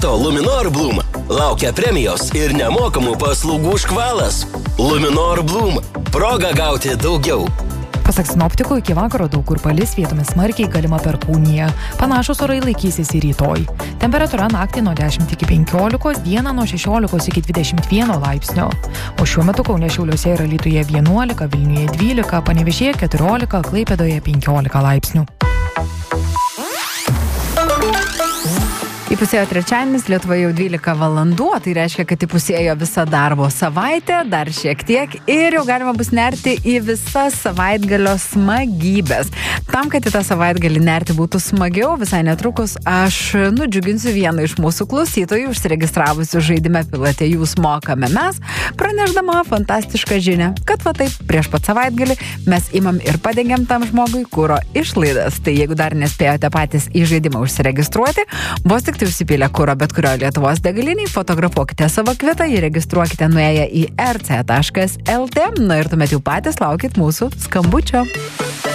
To Luminor Bloom laukia premijos ir nemokamų paslaugų škvalas. Luminor Bloom. Proga gauti daugiau. Pasak sinoptikų, iki vakaro daug kur palis, vietomis smarkiai galima perkūnija. Panašus orai laikysis ir rytoj. Temperatūra naktį nuo 10 iki 15, dieną nuo 16 iki 21 laipsnio. O šiuo metu Kaune, Šiauliuose ir Alytuje 11, Vilniuje 12, Panevėžyje 14, Klaipėdoje 15 laipsnių. Įpusėjo trečiadienis, Lietuvoje jau 12 valandų, tai reiškia, kad įpusėjo visa darbo savaitė, dar šiek tiek ir jau galima bus nerti į visas savaitgalio smagybės. Tam, kad į tą savaitgalį nerti būtų smagiau, visai netrukus aš nudžiuginsiu vieną iš mūsų klausytojų, užsiregistravusių žaidime Pilote jūs mokame mes, pranešdama fantastišką žinią, kad va taip, prieš pat savaitgalį mes imam ir padengiam tam žmogui kuro išlaidas. Tai jeigu dar nespėjote patys į žaidimą užsiregistruoti, vos tik užsipylę kuro bet kurio Lietuvos degaliniai, fotografuokite savo kvitą, jį registruokite nuėję į rc.lt, ir tuomet jau patys laukit mūsų skambučio.